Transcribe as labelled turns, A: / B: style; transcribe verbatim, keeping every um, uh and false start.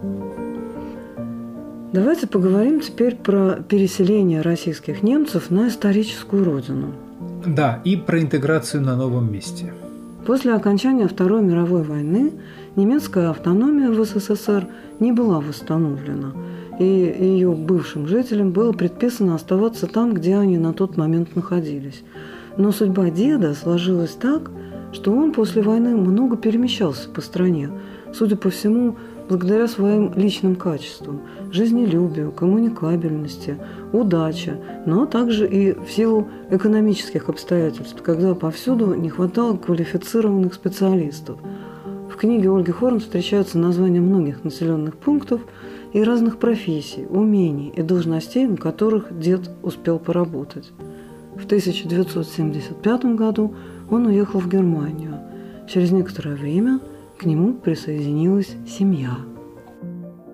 A: Давайте поговорим теперь про переселение российских немцев на историческую родину.
B: Да, и про интеграцию на новом месте.
A: После окончания Второй мировой войны немецкая автономия в СССР не была восстановлена, и ее бывшим жителям было предписано оставаться там, где они на тот момент находились. Но судьба деда сложилась так, что он после войны много перемещался по стране, судя по всему, благодаря своим личным качествам – жизнелюбию, коммуникабельности, удаче, но также и в силу экономических обстоятельств, когда повсюду не хватало квалифицированных специалистов. В книге Ольги Хорн встречаются названия многих населенных пунктов и разных профессий, умений и должностей, на которых дед успел поработать. В тысяча девятьсот семьдесят пятом году он уехал в Германию. Через некоторое время к нему присоединилась семья.